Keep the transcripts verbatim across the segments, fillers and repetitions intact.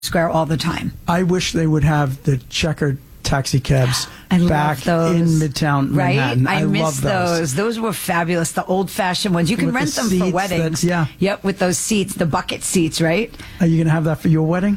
Square all the time. I wish they would have the checkered taxi cabs I back love those. in Midtown right? Manhattan. I, I miss love those. those. Those were fabulous. The old-fashioned ones. You can With rent the them for seats weddings. that- yeah. Yep, with those seats, the bucket seats, right? Are you going to have that for your wedding?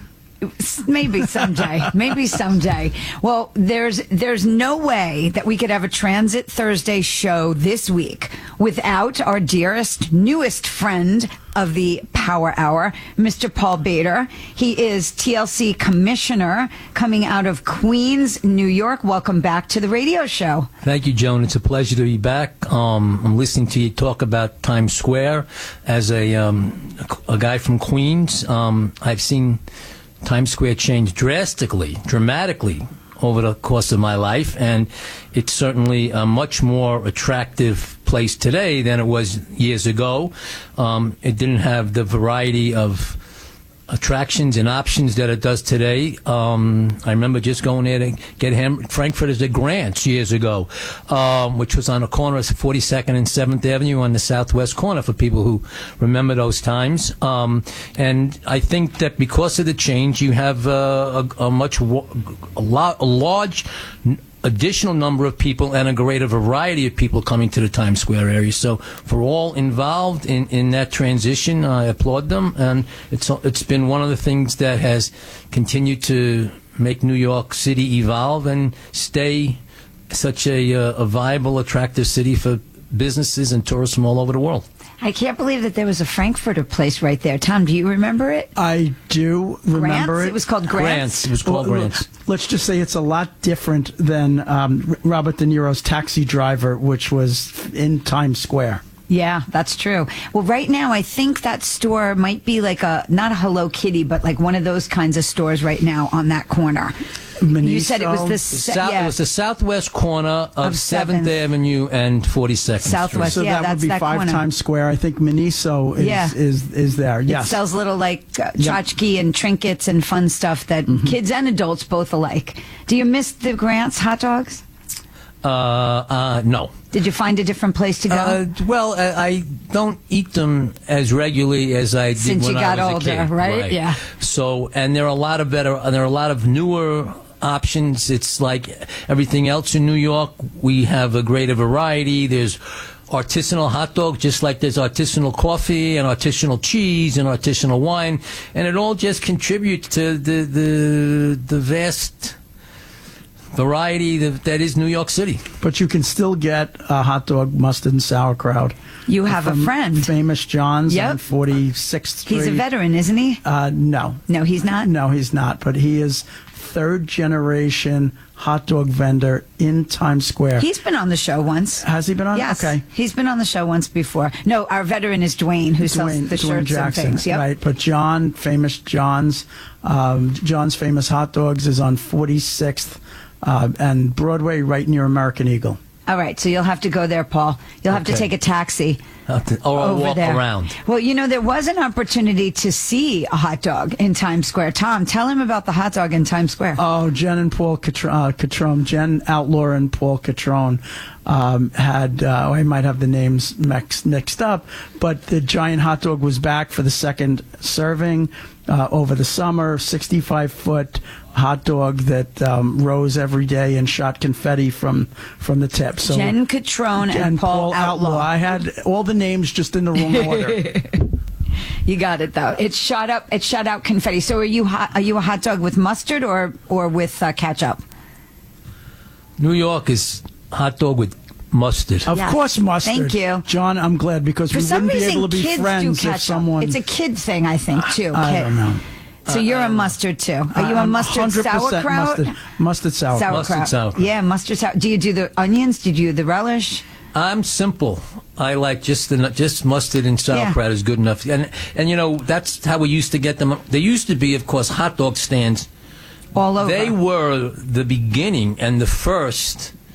Maybe someday. Maybe someday. Well, there's there's no way that we could have a Transit Thursday show this week without our dearest, newest friend of the Power Hour, Mister Paul Bader. He is T L C commissioner coming out of Queens, New York. Welcome back to the radio show. Thank you, Joan. It's a pleasure to be back. Um, I'm listening to you talk about Times Square. As a, um, a guy from Queens, um, I've seen Times Square changed drastically, dramatically over the course of my life, and it's certainly a much more attractive place today than it was years ago. Um, it didn't have the variety of attractions and options that it does today. Um, I remember just going there to get ham- Frankfurters at Grant's years ago, um, which was on the corner of forty-second and seventh Avenue on the southwest corner for people who remember those times. Um, and I think that because of the change, you have uh, a, a much, wa- a, lot, a large additional number of people and a greater variety of people coming to the Times Square area. So for all involved in, in that transition, I applaud them. And it's it's been one of the things that has continued to make New York City evolve and stay such a, uh, a viable, attractive city for businesses and tourists from all over the world. I can't believe that there was a Frankfurter place right there. Tom, do you remember it? I do remember Grant's? it. It was called Grant's. Grant's. It was called Well, Grant's. Let's just say it's a lot different than um, Robert De Niro's Taxi Driver, which was in Times Square. Yeah, that's true. Well, right now, I think that store might be like a, not a Hello Kitty, but like one of those kinds of stores right now on that corner. Miniso. You said it was the, The se- south, yeah, It was the southwest corner of, Of seventh seventh. Avenue and forty-second Southwest. Street. So Yeah, that that's would be that five corner. Times Square. I think Miniso is Yeah. is, is there. it Yes. sells little like uh, Yeah. tchotchke and trinkets and fun stuff that Mm-hmm. kids and adults both alike. Do you miss the Grant's hot dogs? Uh, uh, no. Did you find a different place to go? Uh, well, I, I don't eat them as regularly as I did Since when you got I was older, a kid. right? Yeah. So, and there are a lot of better, and there are a lot of newer options. It's like everything else in New York. We have a greater variety. There's artisanal hot dog, just like there's artisanal coffee and artisanal cheese and artisanal wine, and it all just contributes to the the the vast variety that, that is New York City. But you can still get a hot dog, mustard, and sauerkraut. You have a from friend. Famous John's Yep. on forty-sixth Street. He's a veteran, isn't he? Uh, no. No, he's not? No, he's not. But he is third generation hot dog vendor in Times Square. He's been on the show once. Has he been on? Yes. Okay. He's been on the show once before. No, our veteran is Dwayne, who sells Dwayne, the Dwayne shirts Jackson, and things. Yep. right? But John, famous John's, um, John's Famous Hot Dogs is on forty-sixth uh, and Broadway, right near American Eagle. All right, so you'll have to go there, Paul. You'll have to Okay. take a taxi I'll have to- Or I'll over walk there. around. Well, you know, there was an opportunity to see a hot dog in Times Square. Tom, tell him about the hot dog in Times Square. Oh, Jen and Paul Catr- uh, Catrone, Jen Outlaw and Paul Catrone um, had, uh, I might have the names mix, mixed up, but the giant hot dog was back for the second serving uh, over the summer, sixty-five foot hot dog that um, rose every day and shot confetti from, from the tip. So Jen Catrone and, and Paul, Outlaw. I had all the names just in the wrong order. You got it though. It shot up. It shot out confetti. So are you hot, are you a hot dog with mustard or or with uh, ketchup? New York is hot dog with mustard. Of Yes. course, mustard. Thank you. John, I'm glad because For we some wouldn't be reason, able to be kids do friends ketchup. if someone. It's a kid thing, I think, too. I Kid. don't know. So you're a mustard too. Are you a I'm mustard one hundred percent sauerkraut? Mustard, mustard sauerkraut. Sauerkraut. Mustard sauerkraut. Yeah, mustard sauerkraut. Do you do the onions? Do you do the relish? I'm simple. I like just the, just mustard and sauerkraut is good enough. And and you know that's how we used to get them. There used to be, of course, hot dog stands. All over. They were the beginning and the first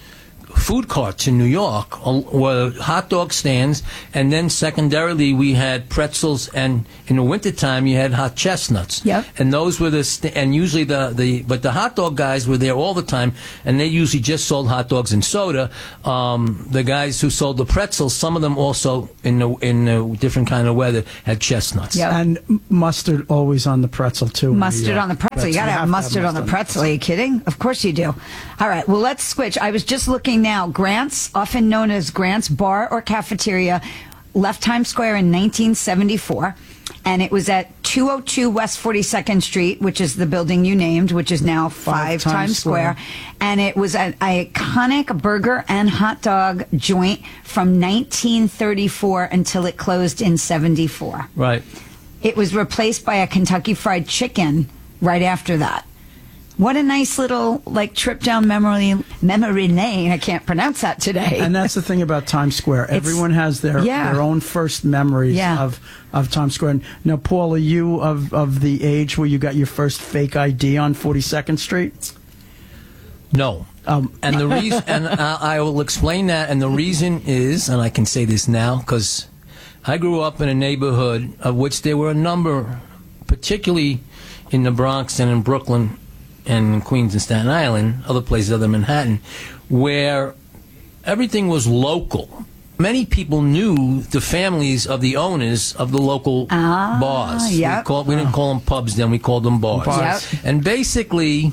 food carts in New York uh, were hot dog stands, and then secondarily we had pretzels, and in the wintertime you had hot chestnuts. Yep. And those were the st- and usually the, the but the hot dog guys were there all the time, and they usually just sold hot dogs and soda. Um, the guys who sold the pretzels, some of them also in the in a different kind of weather had chestnuts. Yep. And mustard always on the pretzel too. Mustard Yeah. on the pretzel. You That's- got to have to mustard on the pretzel. Are you kidding? Of course you do. All right. Well, let's switch. I was just looking now. Grant's, often known as Grant's Bar or Cafeteria, left Times Square in nineteen seventy-four. And it was at two oh two West forty-second Street, which is the building you named, which is now five, Five Times, Times Square. Square. And it was an iconic burger and hot dog joint from nineteen thirty-four until it closed in seventy-four. Right. It was replaced by a Kentucky Fried Chicken right after that. What a nice little like trip down memory memory lane. I can't pronounce that today. And that's the thing about Times Square. Everyone has their yeah. their own first memories Yeah. of, of Times Square. Now, Paul, are you of, of the age where you got your first fake I D on forty-second Street? No. Um, and the reason, and I, I will explain that. And the reason is, and I can say this now because I grew up in a neighborhood of which there were a number, particularly in the Bronx and in Brooklyn and in Queens and Staten Island, other places other than Manhattan, where everything was local. Many people knew the families of the owners of the local Ah, bars. yep. We, called, we didn't call them pubs then, we called them bars. Bars. Yep. And basically,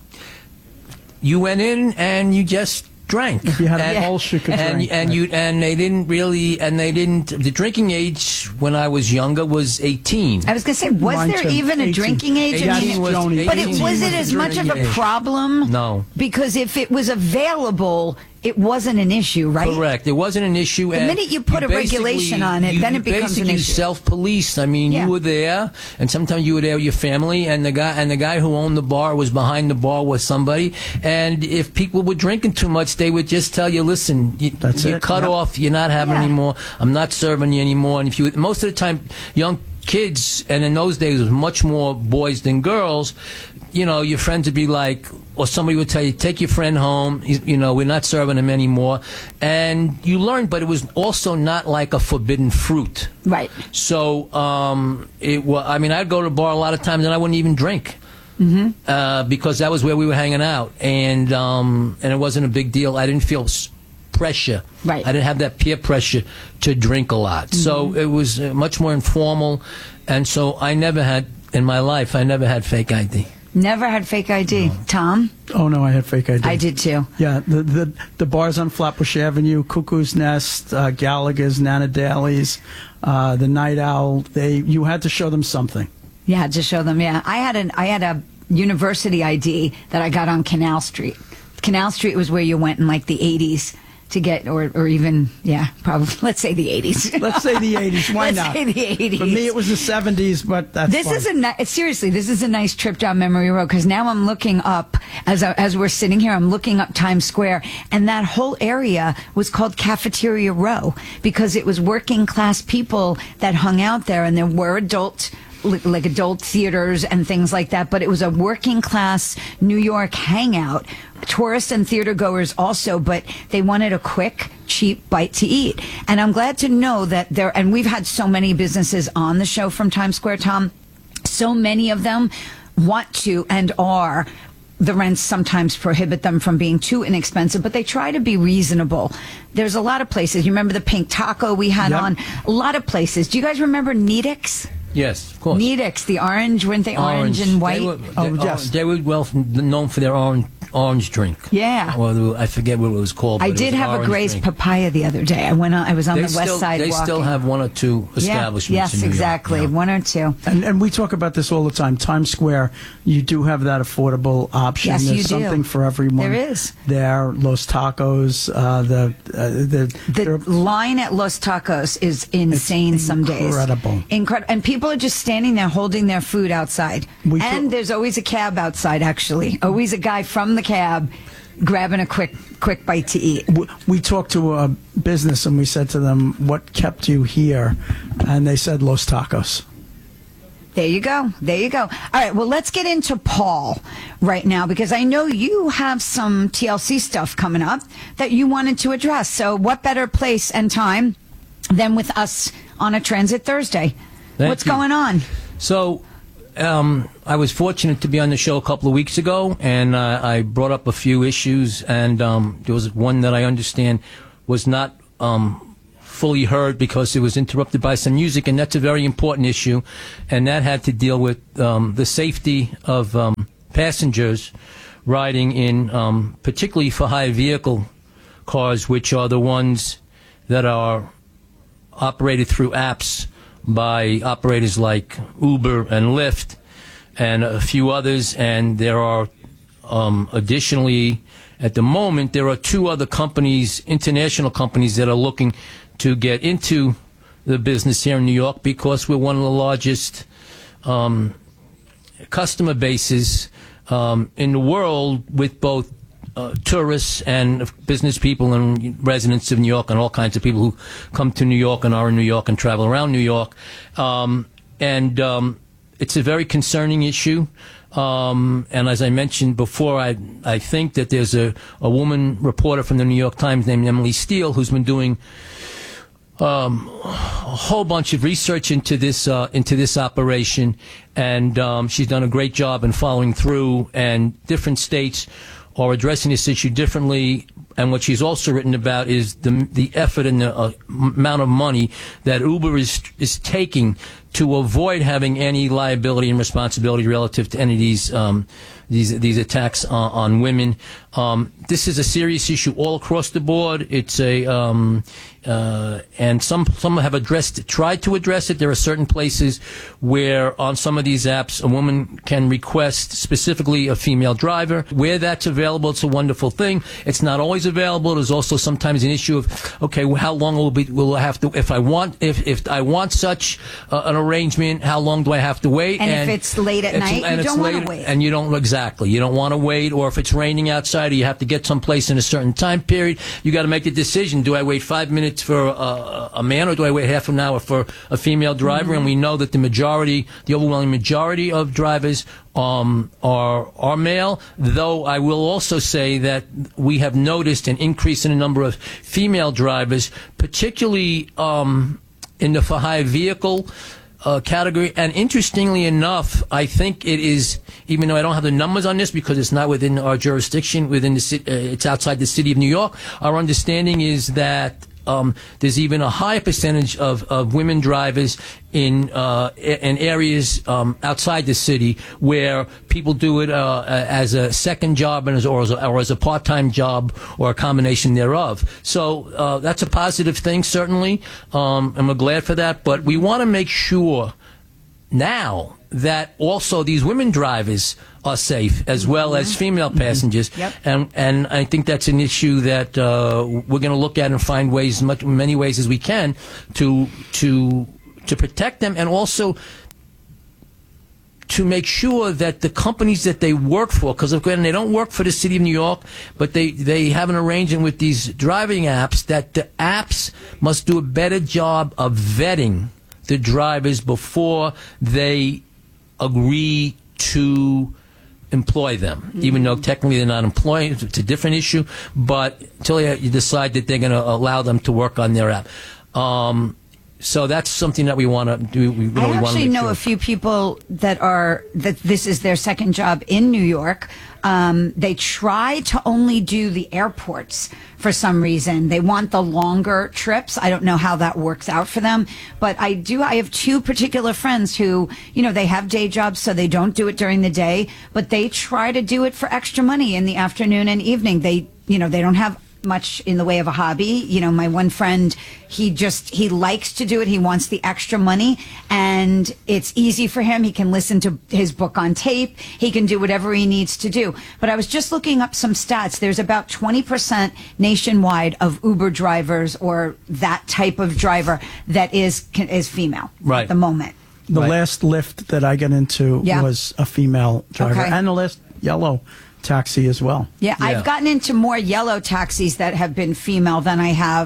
you went in and you just drank. If you had a and, pulse, you could and, drink, and right. you and they didn't really and they didn't. The drinking age when I was younger was eighteen. I was going to say, was Mine there too. even a eighteen. drinking age? I eighteen mean, was- Joni. but it eighteen was it was as the much of a drinking age. problem? No. Because if it was available, it wasn't an issue, right? Correct. It wasn't an issue. The and minute you put a basically- regulation on it, you- then you it becomes an basically issue. Self-policed. I mean, Yeah. you were there, and sometimes you were there with your family, and the guy and the guy who owned the bar was behind the bar with somebody. And if people were drinking too much, they would just tell you, "Listen, you, That's you're it. cut Yep. off. You're not having Yeah. anymore. I'm not serving you anymore." And if you, most of the time, young kids, and in those days it was much more boys than girls, you know, your friends would be like, or somebody would tell you, take your friend home, you, you know, we're not serving him anymore. And you learned, but it was also not like a forbidden fruit. Right. So, um, it was, I mean, I'd go to the bar a lot of times and I wouldn't even drink. Mm-hmm. Uh, because that was where we were hanging out. And, um, and it wasn't a big deal. I didn't feel s- pressure. Right. I didn't have that peer pressure to drink a lot. Mm-hmm. So it was uh, much more informal. And so I never had, in my life, I never had fake I D. Never had fake I D. Tom? Oh, no, I had fake I D. I did too. Yeah, the, the the bars on Flatbush Avenue, Cuckoo's Nest, uh, Gallagher's, Nana Daly's, uh, the Night Owl. They you had to show them something. Yeah, to show them. Yeah, I had an I had a university I D that I got on Canal Street. Canal Street was where you went in like the eighties to get, or or even yeah, probably let's say the eighties. Let's say the eighties. Why Let's not? say the eighties. For me, it was the seventies, but that's This fine. is a ni- seriously. This is a nice trip down memory road because now I'm looking up as I, as we're sitting here. I'm looking up Times Square, and that whole area was called Cafeteria Row because it was working class people that hung out there, and there were adult. Like adult theaters and things like that, but it was a working class New York hangout. Tourists and theater goers also, but they wanted a quick, cheap bite to eat. And I'm glad to know that there, and we've had so many businesses on the show from Times Square, Tom. So many of them want to and are. The rents sometimes prohibit them from being too inexpensive, but they try to be reasonable. There's a lot of places. You remember the Pink Taco we had Yep. on? A lot of places. Do you guys remember Needix? Yes, of course. Needix, the orange, weren't they orange, and white? They were, Oh, they, yes. they were well known for their orange, orange drink. Yeah. Well, I forget what it was called. I but it did was an have a orange Grace drink. papaya the other day. I went on. I was on They the west still, side They walking. still have one or two yeah. establishments Yes, in New York. exactly. Yeah. One or two. And, and we talk about this all the time. Times Square, you do have that affordable option. Yes, There's you do. something for everyone. There is. There, Los Tacos, uh, the uh, the The they're- line at Los Tacos is insane some days. incredible. Incredible. And people are just standing there holding their food outside. We and took- there's always a cab outside, actually. Always a guy from the cab grabbing a quick quick bite to eat. w- we talked to a business and we said to them, "What kept you here?" And they said Los Tacos. There you go. There you go. All right. Well, let's get into Paul right now, because I know you have some T L C stuff coming up that you wanted to address. So what better place and time than with us on a Transit Thursday? Thank What's you. going on? So um, I was fortunate to be on the show a couple of weeks ago, and uh, I brought up a few issues, and um, there was one that I understand was not um, fully heard because it was interrupted by some music, and that's a very important issue, and that had to deal with um, the safety of um, passengers riding in um, particularly for hire vehicle cars, which are the ones that are operated through apps by operators like Uber and Lyft and a few others, and there are um, additionally at the moment there are two other companies, international companies, that are looking to get into the business here in New York because we're one of the largest um, customer bases um, in the world, with both uh, tourists and business people and residents of New York and all kinds of people who come to New York and are in New York and travel around New York. Um, and um, it's a very concerning issue. Um, and as I mentioned before, I I think that there's a, a woman reporter from the New York Times named Emily Steele who's been doing Um, a whole bunch of research into this uh, into this operation, and um, she's done a great job in following through. And different states are addressing this issue differently. And what she's also written about is the the effort and the uh, amount of money that Uber is is taking to avoid having any liability and responsibility relative to any of these um, these these attacks on, on women. Um, this is a serious issue all across the board. It's a um, uh, and some some have addressed it, tried to address it. There are certain places where on some of these apps a woman can request specifically a female driver. Where that's available, it's a wonderful thing. It's not always available. There's also sometimes an issue of, okay, well, how long will be will I have to if I want if if I want such uh, an arrangement, how long do I have to wait? And, and if it's late at night, you don't want to wait. And you don't exactly you don't want to wait, or if it's raining outside, or you have to get someplace in a certain time period, you got to make the decision: do I wait five minutes for a, a man, or do I wait half an hour for a female driver? Mm-hmm. And we know that the majority, the overwhelming majority of drivers um, are are male. Though I will also say that we have noticed an increase in the number of female drivers, particularly um, in the for hire vehicle Uh, category. And interestingly enough, I think it is, even though I don't have the numbers on this because it's not within our jurisdiction, within the city, uh, it's outside the city of New York, our understanding is that um, there's even a higher percentage of, of women drivers in uh, in areas um, outside the city where people do it uh, as a second job and as, or as a, or as a part-time job or a combination thereof. So uh, that's a positive thing, certainly, um, and we're glad for that. But we want to make sure now that also these women drivers are safe as well mm-hmm. as female passengers. Mm-hmm. Yep. And and I think that's an issue that uh, we're going to look at and find ways, much many ways as we can, to to to protect them, and also to make sure that the companies that they work for, because again, they don't work for the city of New York, but they, they have an arrangement with these driving apps, that the apps must do a better job of vetting the drivers before they agree to employ them, mm-hmm. even though technically they're not employing. It's a different issue, but until you decide that they're going to allow them to work on their app. Um, So that's something that we want to do. We, you know, I we actually know sure. a few people that are that this is their second job in New York. Um, they try to only do the airports for some reason. They want the longer trips. I don't know how that works out for them, but I do. I have two particular friends who, you know, they have day jobs, so they don't do it during the day, but they try to do it for extra money in the afternoon and evening. They, you know, they don't have much in the way of a hobby. You know, my one friend, he just, he likes to do it. He wants the extra money, and it's easy for him. He can listen to his book on tape. He can do whatever he needs to do. But I was just looking up some stats. There's about twenty percent nationwide of Uber drivers or that type of driver that is, is female right. at the moment. The right. last Lyft that I got into yeah. was a female driver, okay. and the last yellow taxi as well. Yeah, yeah, I've gotten into more yellow taxis that have been female than I have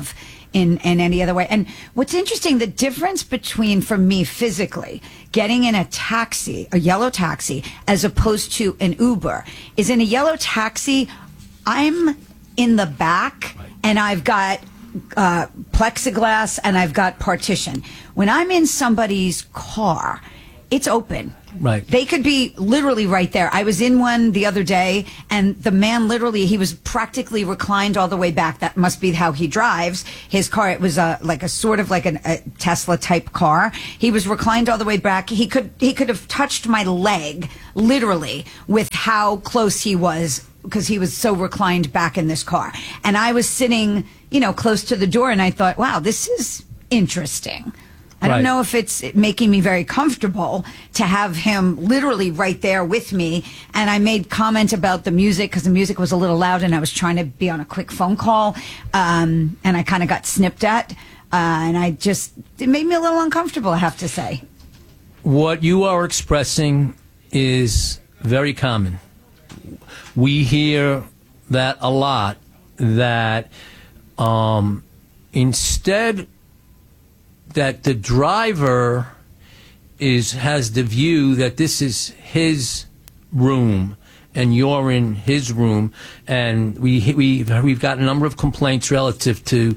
in, in any other way. And what's interesting, the difference between, for me physically, getting in a taxi, a yellow taxi, as opposed to an Uber, is in a yellow taxi, I'm in the back and I've got uh, plexiglass and I've got partition. When I'm in somebody's car, it's open. Right. They could be literally right there. I was in one the other day, and the man literally, he was practically reclined all the way back. That must be how he drives his car. It was a, like a sort of like an, a Tesla type car. He was reclined all the way back. He could, he could have touched my leg literally with how close he was, because he was so reclined back in this car. And I was sitting, you know, close to the door, and I thought, wow, this is interesting. I don't Right. know if it's making me very comfortable to have him literally right there with me. And I made comment about the music because the music was a little loud and I was trying to be on a quick phone call. Um, and I kind of got snipped at. Uh, and I just, it made me a little uncomfortable, I have to say. What you are expressing is very common. We hear that a lot, that um, instead that the driver is has the view that this is his room and you're in his room, and we we we've got a number of complaints relative to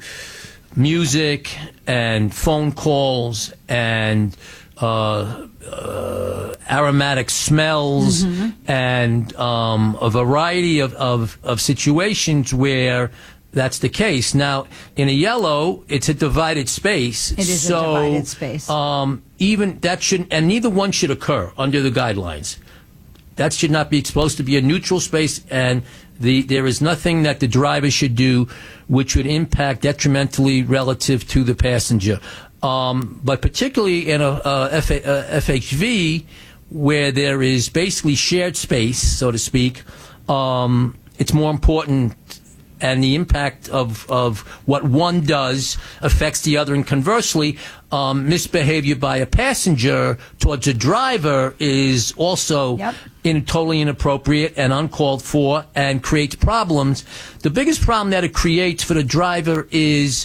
music and phone calls and uh, uh, aromatic smells mm-hmm. and um, a variety of, of, of situations where that's the case. Now, in a yellow, it's a divided space. It is so, a divided space. Um, even that shouldn't, and neither one should occur under the guidelines. That should not be supposed to be a neutral space, and the there is nothing that the driver should do which would impact detrimentally relative to the passenger. Um, but particularly in a, a, F, a F H V, where there is basically shared space, so to speak, um, it's more important. And the impact of, of what one does affects the other. And conversely, um, misbehavior by a passenger towards a driver is also yep. in, totally inappropriate and uncalled for and creates problems. The biggest problem that it creates for the driver is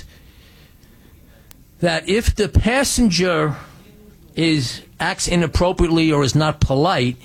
that if the passenger is acts inappropriately or is not polite,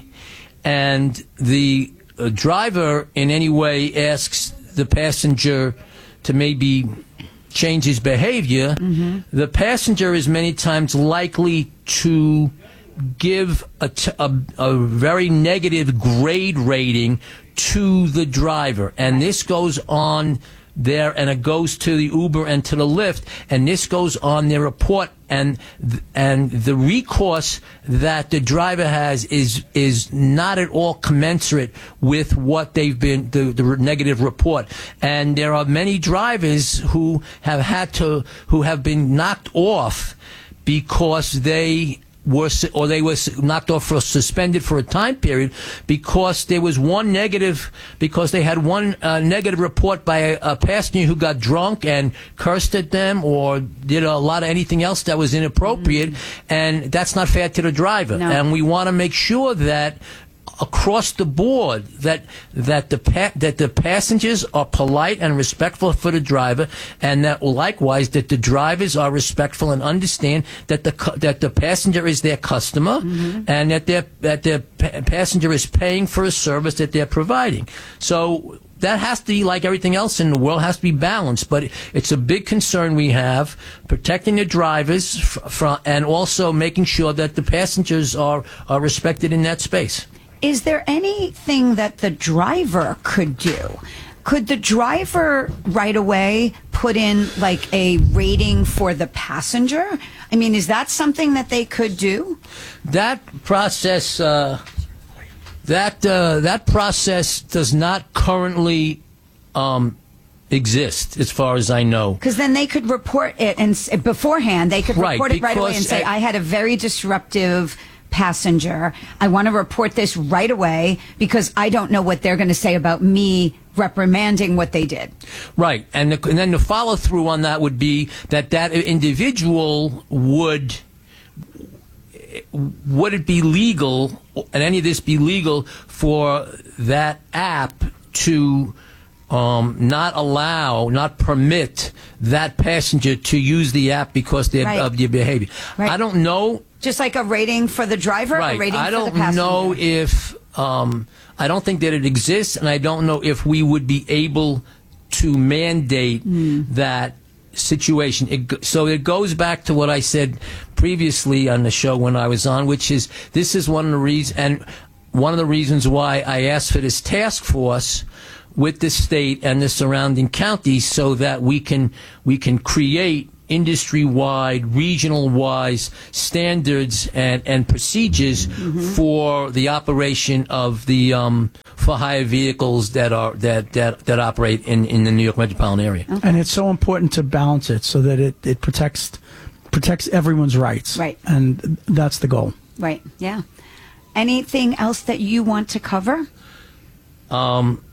and the uh, driver in any way asks the passenger to maybe change his behavior, mm-hmm. the passenger is many times likely to give a, t- a, a very negative grade rating to the driver. And this goes on there, and it goes to the Uber and to the Lyft, and this goes on their report, and th- and the recourse that the driver has is is not at all commensurate with what they've been the, the negative report. And there are many drivers who have had to who have been knocked off because they were or they were knocked off or suspended for a time period because there was one negative because they had one uh, negative report by a, a passenger who got drunk and cursed at them or did a lot of anything else that was inappropriate, mm-hmm. and that's not fair to the driver. No. And we want to make sure that across the board that that the pa- that the passengers are polite and respectful for the driver, and that likewise that the drivers are respectful and understand that the cu- that the passenger is their customer, mm-hmm. and that their that their pa- passenger is paying for a service that they're providing. So that has to be, like everything else in the world, has to be balanced. But it's a big concern we have, protecting the drivers fr- fr- and also making sure that the passengers are are respected in that space. Is there anything that the driver could do? Could the driver right away put in like a rating for the passenger? I mean, is that something that they could do? That process, uh, that uh, that process does not currently um, exist, as far as I know. Because then they could report it, and s- beforehand they could Right, report it right away and because, say, uh, "I had a very disruptive passenger. I want to report this right away because I don't know what they're going to say about me reprimanding what they did." Right. And, the, and then the follow through on that would be that that individual would, would it be legal, and any of this be legal for that app to um, not allow, not permit that passenger to use the app because they're, Right. of their behavior. Right. I don't know. Just like a rating for the driver, Right. a rating I for the don't passenger. know if um, I don't think that it exists, and I don't know if we would be able to mandate Mm. that situation. It, go- so it goes back to what I said previously on the show when I was on, which is this is one of the reasons, and one of the reasons why I asked for this task force with the state and the surrounding counties, so that we can we can create industry-wide, regional-wise standards and, and procedures for the operation of the um, for hire vehicles that are that that, that operate in, in the New York metropolitan area. And it's so important to balance it so that it, it protects protects everyone's rights. Right. And that's the goal. Right, yeah. Anything else that you want to cover? Um,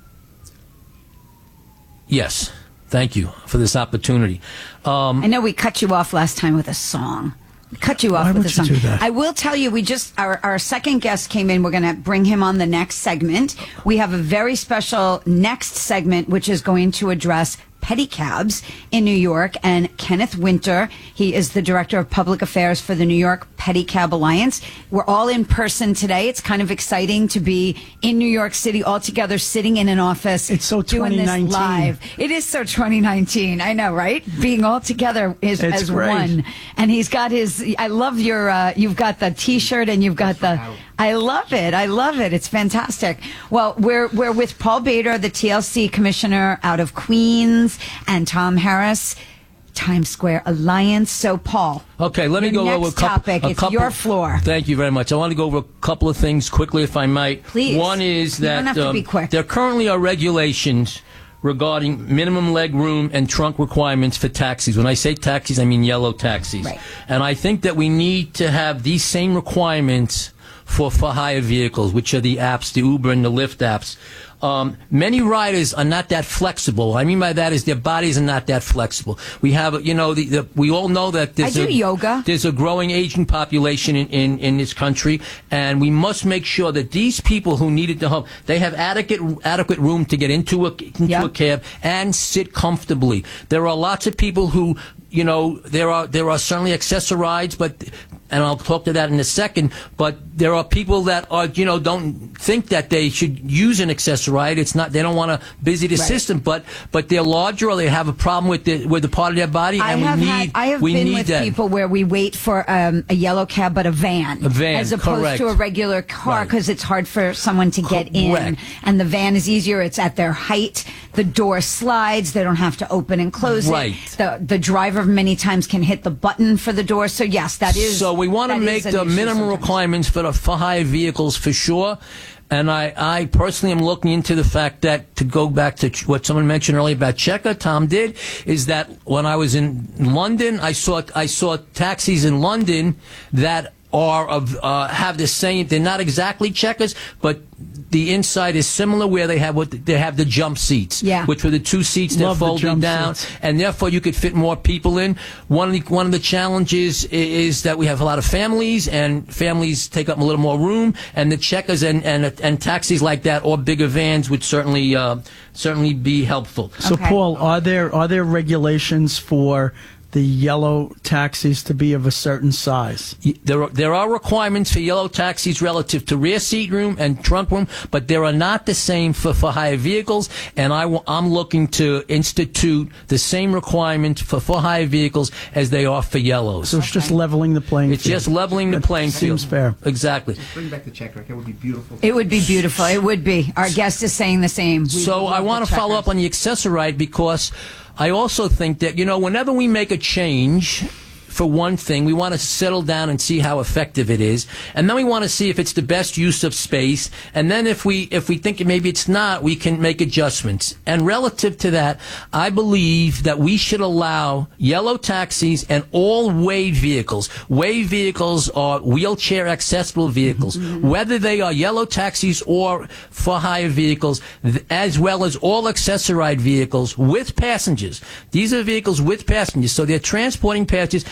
yes. Thank you for this opportunity. Um, I know we cut you off last time with a song. We cut you off Why with would a you song. do that? I will tell you, we just our, our second guest came in. We're going to bring him on the next segment. We have a very special next segment, which is going to address pedicabs in New York. And Kenneth Winter, he is the director of public affairs for the New York Pedicab Alliance. We're all in person today. It's kind of exciting to be in New York City all together, sitting in an office. It's so doing this twenty nineteen. live. It is so twenty nineteen. I know, right? Being all together is It's as great. one. And he's got his. I love your. Uh, you've got the T-shirt and you've got the. I love it. I love it. It's fantastic. Well, we're we're with Paul Bader, the T L C commissioner out of Queens, and Tom Harris, Times Square Alliance. So, Paul. Okay, let me your go over a next couple. topic. a It's couple- your floor. Thank you very much. I want to go over a couple of things quickly, if I might. Please. One is You that don't have to um, be quick. there currently are regulations regarding minimum leg room and trunk requirements for taxis. When I say taxis, I mean yellow taxis. Right. And I think that we need to have these same requirements for for hire vehicles, which are the apps, the Uber and the Lyft apps. Um, many riders are not that flexible. What I mean by that is their bodies are not that flexible. We have, you know, the, the, we all know that there's I do a, yoga. There's a growing aging population in, in, in this country, and we must make sure that these people who need it to home, they have adequate adequate room to get into a into Yeah. a cab and sit comfortably. There are lots of people who, you know, there are there are certainly accessorides, but. And I'll talk to that in a second, but there are people that are, you know, don't think that they should use an accessoride. It's not, they don't want to busy the Right. system, but, but they're larger or they have a problem with the, with the part of their body, I and have we need, had, I have we been need with that. people where we wait for um, a yellow cab, but a van, A van, as opposed correct. to a regular car, Right. because it's hard for someone to get in, Correct. and the van is easier. It's at their height. The door slides. They don't have to open and close Right. it. The the driver many times can hit the button for the door. So yes, that is. So we want to that make is an the issue minimum sometimes. requirements for the for hire vehicles for sure. And I, I personally am looking into the fact that, to go back to ch- what someone mentioned earlier about Checker, Tom did, is that when I was in London, I saw I saw taxis in London that are of uh, have the same. They're not exactly Checkers, but the inside is similar, where they have what they have the jump seats, Yeah. which were the two seats that Love the folded jump down, seats. and therefore you could fit more people in. One of the, one of the challenges is, is that we have a lot of families, and families take up a little more room, and the Checkers and and, and taxis like that, or bigger vans, would certainly uh, certainly be helpful. So, Okay. Paul, are there are there regulations for the yellow taxis to be of a certain size? There are, there are requirements for yellow taxis relative to rear seat room and trunk room, but there are not the same for, for hire vehicles, and I, am looking to institute the same requirements for, for hire vehicles as they are for yellows. So it's just leveling the playing It's field. just leveling the That playing field. seems fair. Exactly. Bring back the checker. It would be beautiful. It would be beautiful. It would be. Our guest is saying the same. We So love I the want to follow Checkers. up on the accessoride, because I also think that, you know, whenever we make a change, for one thing, we want to settle down and see how effective it is, and then we want to see if it's the best use of space, and then if we if we think maybe it's not, we can make adjustments. And relative to that, I believe that we should allow yellow taxis and all wave vehicles. Wave vehicles are wheelchair accessible vehicles, whether they are yellow taxis or for hire vehicles, th- as well as all accessoride vehicles with passengers. These are vehicles with passengers, so they're transporting passengers,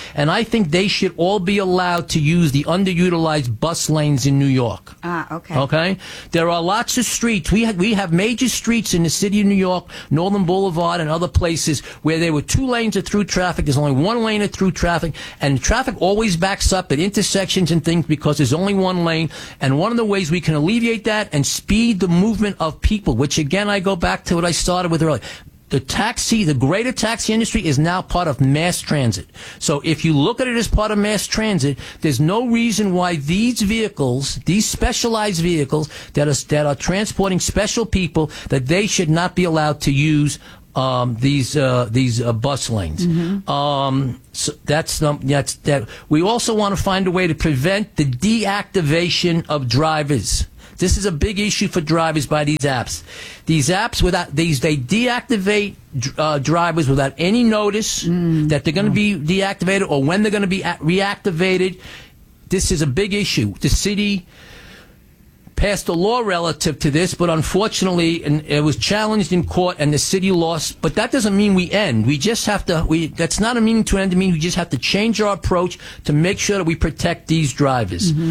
And I think they should all be allowed to use the underutilized bus lanes in New York. Ah, okay. Okay? There are lots of streets. We have, we have major streets in the city of New York, Northern Boulevard and other places where there were two lanes of through traffic. There's only one lane of through traffic, and traffic always backs up at intersections and things because there's only one lane. And one of the ways we can alleviate that and speed the movement of people, which again I go back to what I started with earlier. The taxi, the greater taxi industry is now part of mass transit. So if you look at it as part of mass transit, there's no reason why these vehicles, these specialized vehicles that are, that are transporting special people, that they should not be allowed to use um, these uh, these uh, bus lanes. Mm-hmm. Um, so that's um, that's that. We also want to find a way to prevent the deactivation of drivers. This is a big issue for drivers by these apps. These apps, without these, they deactivate uh, drivers without any notice mm. that they're going to be deactivated or when they're going to be reactivated. This is a big issue. The city passed a law relative to this, but unfortunately, and it was challenged in court, and the city lost. But that doesn't mean we end. We just have to. We that's not a meaning to end. It means we just have to change our approach to make sure that we protect these drivers. Mm-hmm.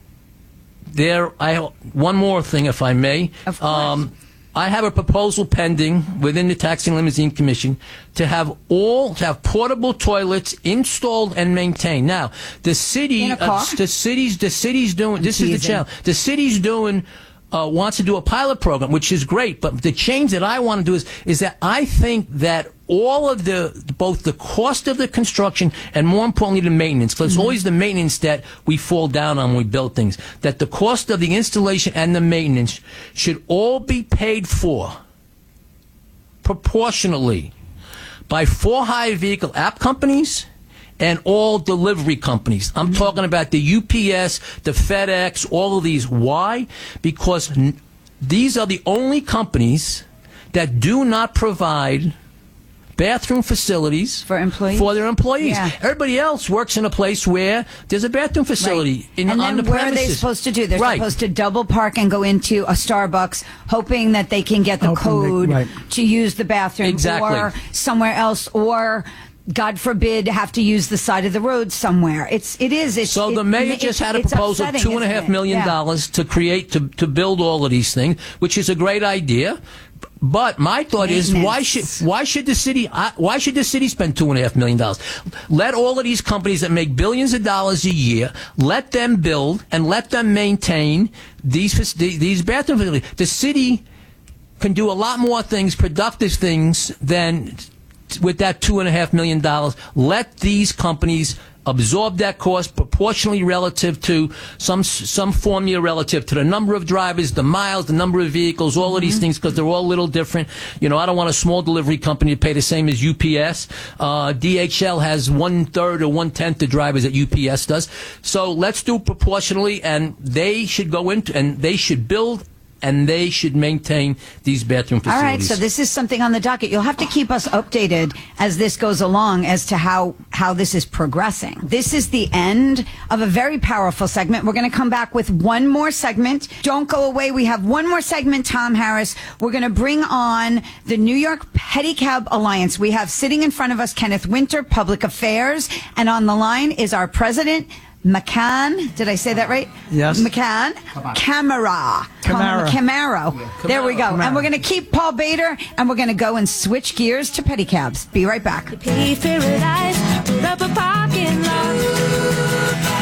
There, I one more thing, if I may. Of course. Um, I have a proposal pending within the Taxi and Limousine Commission to have all to have portable toilets installed and maintained. Now, the city, In a car? Uh, the city's, the city's doing. This Teasing. is the challenge. The city's doing. Uh, wants to do a pilot program, which is great. But the change that I want to do is is that I think that all of the both the cost of the construction and more importantly the maintenance, because mm-hmm. it's always the maintenance that we fall down on when we build things. That the cost of the installation and the maintenance should all be paid for proportionally by for-hire vehicle app companies and all delivery companies. I'm talking about the U P S, the FedEx, all of these. Why? Because n- these are the only companies that do not provide bathroom facilities for employees. For their employees. Yeah. Everybody else works in a place where there's a bathroom facility right. in, and on then the where premises. are they supposed to do? They're right. supposed to double park and go into a Starbucks, hoping that they can get the Open code the, right. to use the bathroom, Exactly. or somewhere else, or God forbid, have to use the side of the road somewhere. It's it is. It's, so it, the mayor it, just had a it's proposal of two and a half million dollars to create to to build all of these things, which is a great idea. But my thought is, why should why should the city why should the city spend two and a half million dollars? Let all of these companies that make billions of dollars a year, let them build and let them maintain these these bathroom facilities. The city can do a lot more things, productive things, than with that two and a half million dollars. Let these companies absorb that cost proportionally relative to some some formula relative to the number of drivers, the miles, the number of vehicles, all of these mm-hmm. things, because they're all a little different. You know, I don't want a small delivery company to pay the same as U P S. Uh, D H L has one third or one tenth the drivers that U P S does. So let's do proportionally, and they should go into and they should build. And they should maintain these bathroom facilities. All right, so this is something on the docket. You'll have to keep us updated as this goes along as to how, how this is progressing. This is the end of a very powerful segment. We're going to come back with one more segment. Don't go away. We have one more segment, Tom Harris. We're going to bring on the New York Pedicab Alliance. We have sitting in front of us Kenneth Winter, Public Affairs, and on the line is our president, McCann, did I say that right? Yes. McCann. Camara. Camara. Camaro. Yeah. There we go. Camaro. And we're going to keep Paul Bader, and we're going to go and switch gears to pedicabs. Be right back. Pay paradise, put up a parking lot.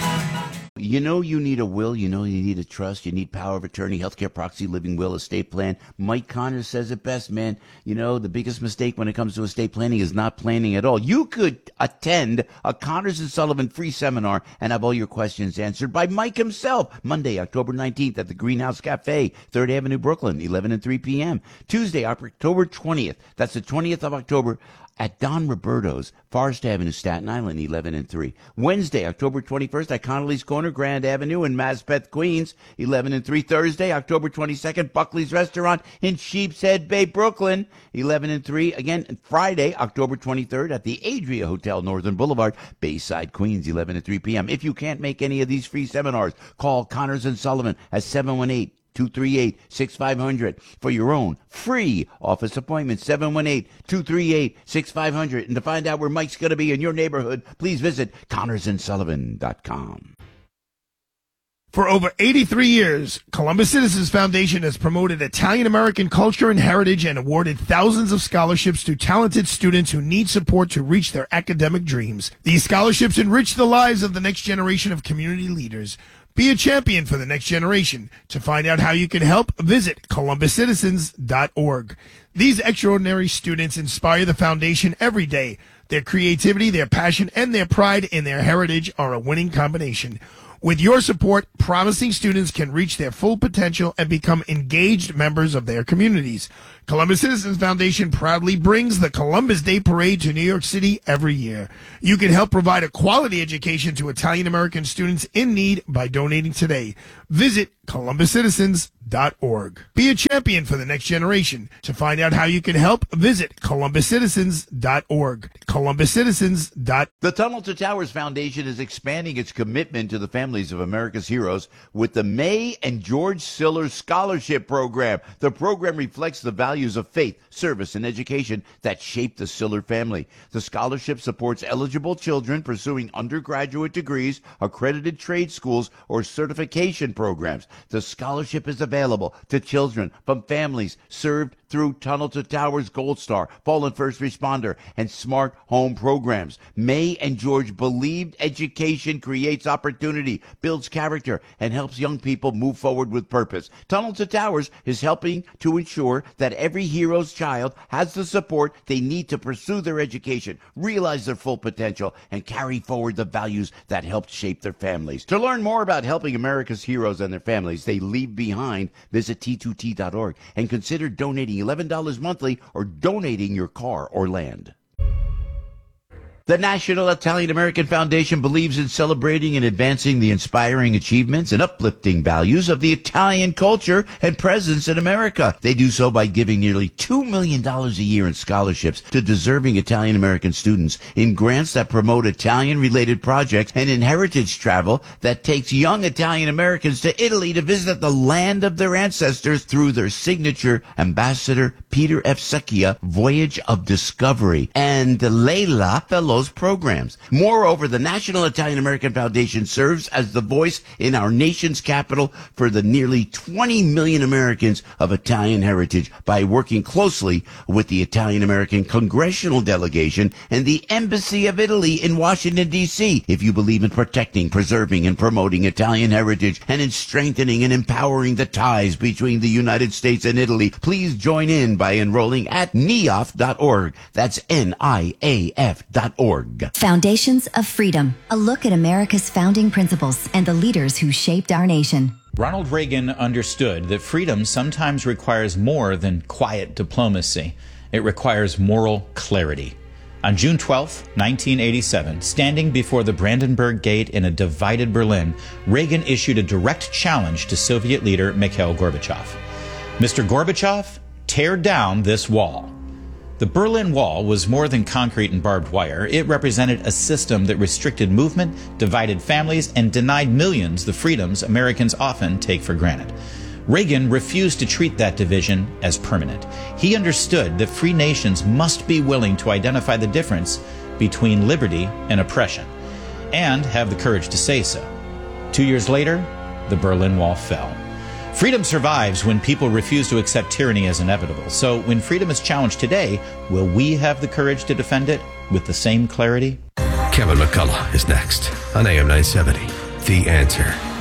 You know you need a will, you know you need a trust, you need power of attorney, healthcare proxy, living will, estate plan. Mike Connors says it best, man. You know, the biggest mistake when it comes to estate planning is not planning at all. You could attend a Connors and Sullivan free seminar and have all your questions answered by Mike himself. Monday, October nineteenth at the Greenhouse Cafe, third Avenue, Brooklyn, eleven and three p.m. Tuesday, October twentieth, that's the twentieth of October, at Don Roberto's, Forest Avenue, Staten Island, eleven and three. Wednesday, October twenty-first, at Connolly's Corner, Grand Avenue in Maspeth, Queens, eleven and three. Thursday, October twenty-second, Buckley's Restaurant in Sheepshead Bay, Brooklyn, eleven and three. Again, Friday, October twenty-third, at the Adria Hotel, Northern Boulevard, Bayside, Queens, eleven and three p.m. If you can't make any of these free seminars, call Connors and Sullivan at seven one eight, two three eight, six five zero zero for your own free office appointment, seven one eight, two three eight, six five zero zero. And to find out where Mike's going to be in your neighborhood, please visit connors and sullivan dot com. For over eighty-three years, Columbus Citizens Foundation has promoted Italian-American culture and heritage and awarded thousands of scholarships to talented students who need support to reach their academic dreams. These scholarships enrich the lives of the next generation of community leaders. Be a champion for the next generation. To find out how you can help, visit columbus citizens dot org. These extraordinary students inspire the foundation every day. Their creativity, their passion, and their pride in their heritage are a winning combination. With your support, promising students can reach their full potential and become engaged members of their communities. Columbus Citizens Foundation proudly brings the Columbus Day Parade to New York City every year. You can help provide a quality education to Italian-American students in need by donating today. Visit columbus citizens dot org. Be a champion for the next generation. To find out how you can help, visit columbus citizens dot org. columbus citizens dot org. The Tunnel to Towers Foundation is expanding its commitment to the families of America's heroes with the May and George Siller Scholarship Program. The program reflects the values of faith, service, and education that shaped the Siller family. The scholarship supports eligible children pursuing undergraduate degrees, accredited trade schools, or certification programs. The scholarship is available to children from families served through Tunnel to Towers Gold Star, Fallen First Responder, and Smart Home programs. May and George believed education creates opportunity, builds character, and helps young people move forward with purpose. Tunnel to Towers is helping to ensure that every hero's child has the support they need to pursue their education, realize their full potential, and carry forward the values that helped shape their families. To learn more about helping America's heroes and their families they leave behind, visit T two T dot org and consider donating eleven dollars monthly or donating your car or land. The National Italian American Foundation believes in celebrating and advancing the inspiring achievements and uplifting values of the Italian culture and presence in America. They do so by giving nearly two million dollars a year in scholarships to deserving Italian American students, in grants that promote Italian-related projects, and in heritage travel that takes young Italian Americans to Italy to visit the land of their ancestors through their signature Ambassador Peter F. Secchia Voyage of Discovery and Leila Fellow programs. Moreover, the National Italian American Foundation serves as the voice in our nation's capital for the nearly twenty million Americans of Italian heritage by working closely with the Italian American Congressional Delegation and the Embassy of Italy in Washington, D C If you believe in protecting, preserving, and promoting Italian heritage and in strengthening and empowering the ties between the United States and Italy, please join in by enrolling at N I A F dot org. That's N I A F dot org. Foundations of Freedom, a look at America's founding principles and the leaders who shaped our nation. Ronald Reagan understood that freedom sometimes requires more than quiet diplomacy. It requires moral clarity. On June twelfth, nineteen eighty-seven, standing before the Brandenburg Gate in a divided Berlin, Reagan issued a direct challenge to Soviet leader Mikhail Gorbachev. Mister Gorbachev, tear down this wall. The Berlin Wall was more than concrete and barbed wire. It represented a system that restricted movement, divided families, and denied millions the freedoms Americans often take for granted. Reagan refused to treat that division as permanent. He understood that free nations must be willing to identify the difference between liberty and oppression, and have the courage to say so. Two years later, the Berlin Wall fell. Freedom survives when people refuse to accept tyranny as inevitable. So when freedom is challenged today, will we have the courage to defend it with the same clarity? Kevin McCullough is next on A M nine seventy. The Answer.